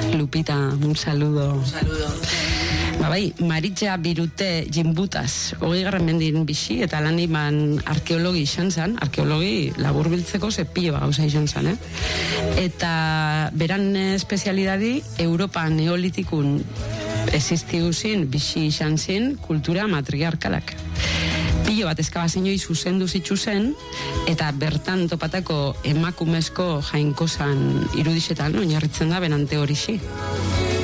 Lupita, un saludo. Un saludo. Bai, Maritza Birute Jimbutas, 20. mendin bizi, eta lan iman arkeologi izan zen, arkeologi laburbiltzeko zepilo gauza izan zen, Eta beran espezialidadi, Europa neolitikun existiuzin, bizi izan zen, kultura matriarkalak. Pilo bat eskabazioi zuzendu zitzuzen, eta bertan topatako emakumezko jainkozan irudisetan, oinarritzen da benante horixi.